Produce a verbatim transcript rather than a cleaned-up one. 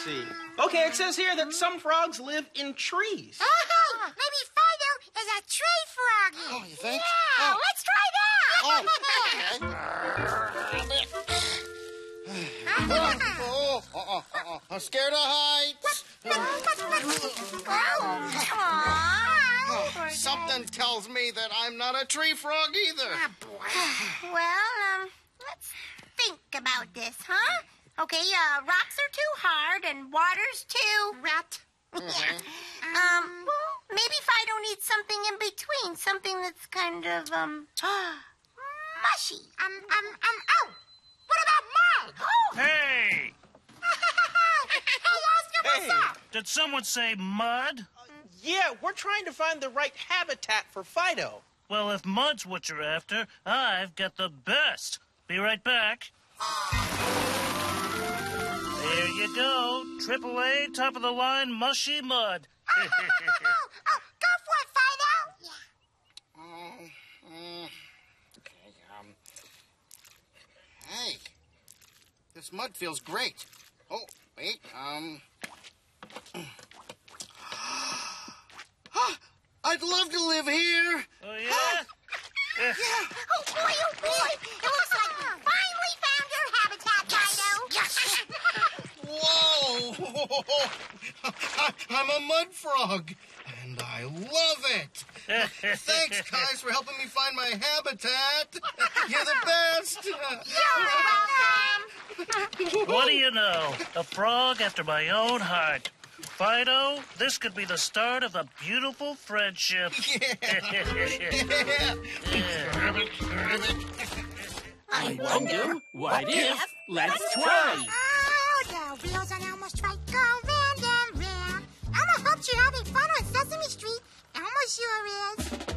see. Okay, it says here that some frogs live in trees. Oh, maybe Fido is a tree froggy. Oh, you think? Yeah, Oh. let's try that. Oh, oh, oh, oh, I'm scared of heights. Aw. Something tells me that I'm not a tree frog either. Ah, boy. Well, um, let's think about this, huh? Okay, uh, rocks are too hard and water's too... Rat. Mhm. Um, well, maybe Fido needs something in between, something that's kind of, um, mushy. Um, um, um, oh, what about mud? Oh! Hey! Hey, Oscar, what's Hey. up? Did someone say mud? Yeah, we're trying to find the right habitat for Fido. Well, if mud's what you're after, I've got the best. Be right back. There you go. Triple A, top of the line, mushy mud. Oh, oh, go for it, Fido. Yeah. Oh, mm, okay, um... Hey, this mud feels great. Oh, wait, um... I'd love to live here. Oh, yeah? Oh, boy, oh, boy. It looks like you finally found your habitat, Fido. Whoa! I, I'm a mud frog, and I love it. Thanks, guys, for helping me find my habitat. You're the best. You're welcome. What do you know? A frog after my own heart. Fido, this could be the start of a beautiful friendship. I wonder, what if? Let's try. Oh, the wheels on Elmo's trike go round and round. Elmo hopes you're having fun on Sesame Street. Elmo sure is.